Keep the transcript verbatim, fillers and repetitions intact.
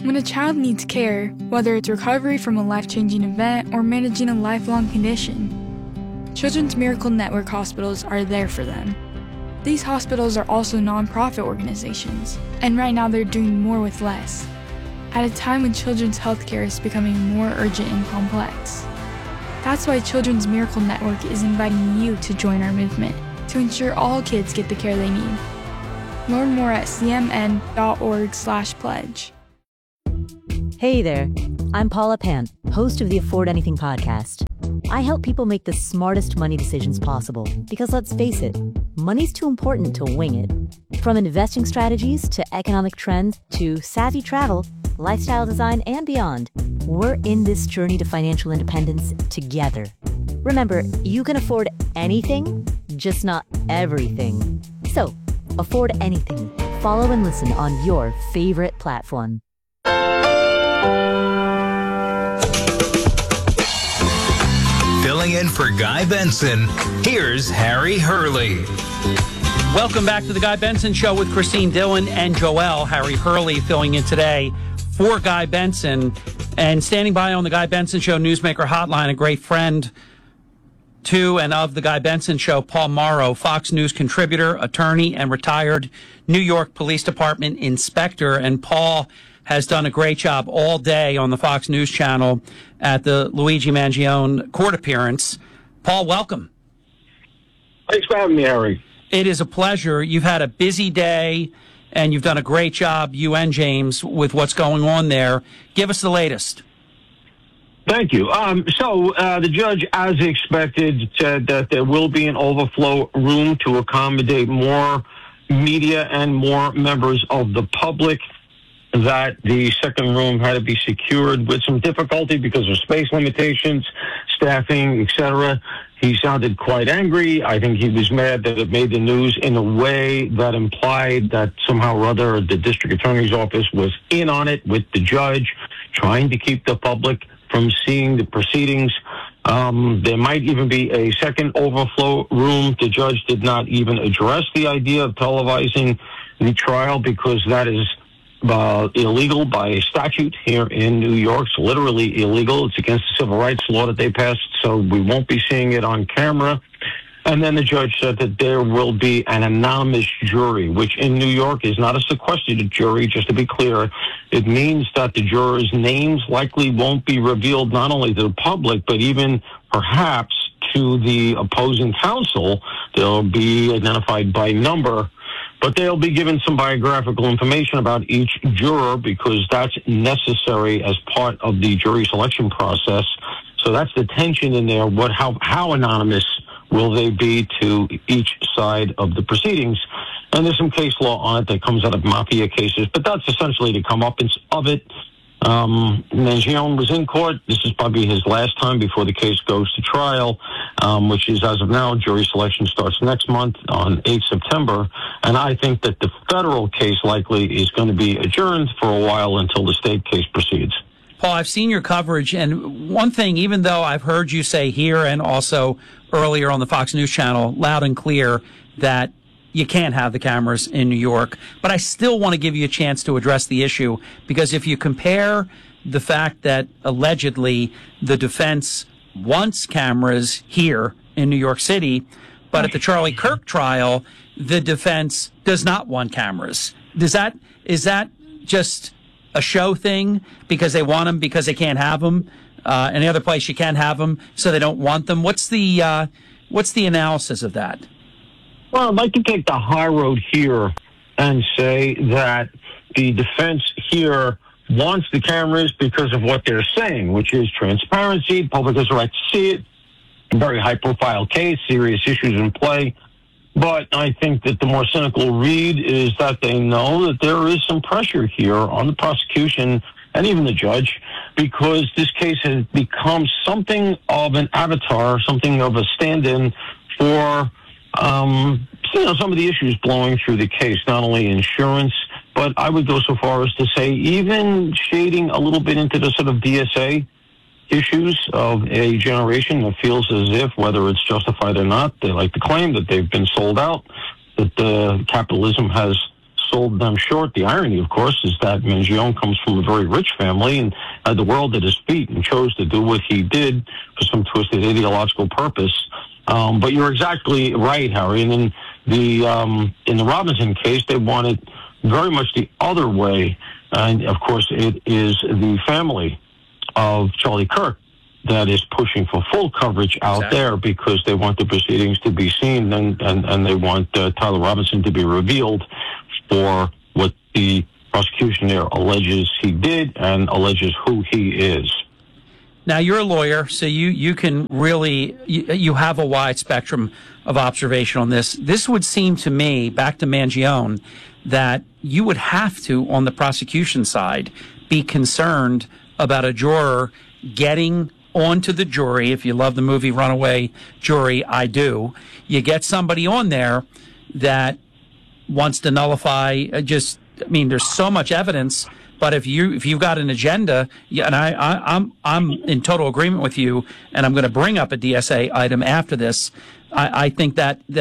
When a child needs care, whether it's recovery from a life-changing event or managing a lifelong condition, Children's Miracle Network hospitals are there for them. These hospitals are also nonprofit organizations, and right now they're doing more with less, at a time when children's healthcare is becoming more urgent and complex. That's why Children's Miracle Network is inviting you to join our movement to ensure all kids get the care they need. Learn more at c m n dot org slash pledge. Hey there, I'm Paula Pant, host of the Afford Anything podcast. I help people make the smartest money decisions possible because, let's face it, money's too important to wing it. From investing strategies to economic trends to savvy travel, lifestyle design, and beyond, we're in this journey to financial independence together. Remember, you can afford anything, just not everything. So, afford anything. Follow and listen on your favorite platform. Filling in for Guy Benson, here's Harry Hurley. Welcome back to the Guy Benson Show with Christine Dillon and Joelle. Harry Hurley filling in today for Guy Benson. And standing by on the Guy Benson Show Newsmaker Hotline, a great friend to and of the Guy Benson Show, Paul Mauro, Fox News contributor, attorney, and retired New York Police Department inspector. And Paul has done a great job all day on the Fox News channel at the Luigi Mangione court appearance. Paul, welcome. Thanks for having me, Harry. It is a pleasure. You've had a busy day, and you've done a great job, you and James, with what's going on there. Give us the latest. Thank you. Um, so uh, the judge, as expected, said that there will be an overflow room to accommodate more media and more members of the public, that the second room had to be secured with some difficulty because of space limitations, staffing, et cetera. He sounded quite angry. I think he was mad that it made the news in a way that implied that somehow or other the district attorney's office was in on it with the judge, trying to keep the public from seeing the proceedings. Um, there might even be a second overflow room. The judge did not even address the idea of televising the trial because that is Uh, illegal by statute here in New York. It's literally illegal. It's against the civil rights law that they passed, so we won't be seeing it on camera. And then the judge said that there will be an anonymous jury, which in New York is not a sequestered jury, just to be clear. It means that the jurors' names likely won't be revealed not only to the public, but even perhaps to the opposing counsel. They'll be identified by number. But they'll be given some biographical information about each juror because that's necessary as part of the jury selection process. So that's the tension in there. What, how, how anonymous will they be to each side of the proceedings? And there's some case law on it that comes out of mafia cases, but that's essentially the comeuppance of it. Um, Mangione was in court. This is probably his last time before the case goes to trial, um, which is, as of now, jury selection starts next month on the eighth of September. And I think that the federal case likely is going to be adjourned for a while until the state case proceeds. Paul, I've seen your coverage, and one thing, even though I've heard you say here and also earlier on the Fox News channel, loud and clear, that you can't have the cameras in New York, but I still want to give you a chance to address the issue, because if you compare the fact that allegedly the defense wants cameras here in New York City, but at the Charlie Kirk trial, the defense does not want cameras. Does that, is that just a show thing because they want them because they can't have them? Uh, any other place you can't have them, so they don't want them? What's the, uh, what's the analysis of that? Well, I'd like to take the high road here and say that the defense here wants the cameras because of what they're saying, which is transparency. Public has a right to see it. A very high-profile case, serious issues in play. But I think that the more cynical read is that they know that there is some pressure here on the prosecution and even the judge, because this case has become something of an avatar, something of a stand-in for Um, you know, some of the issues blowing through the case, not only insurance, but I would go so far as to say even shading a little bit into the sort of D S A issues of a generation that feels as if, whether it's justified or not, they like to claim that they've been sold out, that uh, capitalism has sold them short. The irony, of course, is that Mangione comes from a very rich family and had the world at his feet and chose to do what he did for some twisted ideological purpose. Um, but you're exactly right, Harry. And in the um, in the Robinson case, they wanted very much the other way. And, of course, it is the family of Charlie Kirk that is pushing for full coverage out exactly. there because they want the proceedings to be seen and, and, and they want uh, Tyler Robinson to be revealed for what the prosecution there alleges he did and alleges who he is. Now, you're a lawyer, so you, you can really, you, you have a wide spectrum of observation on this. This would seem to me, back to Mangione, that you would have to, on the prosecution side, be concerned about a juror getting onto the jury. If you love the movie Runaway Jury, I do. You get somebody on there that wants to nullify, uh, just, I mean, there's so much evidence. But if you if you've got an agenda, yeah, and I, I I'm I'm in total agreement with you, and I'm going to bring up a D S A item after this. I, I think that that.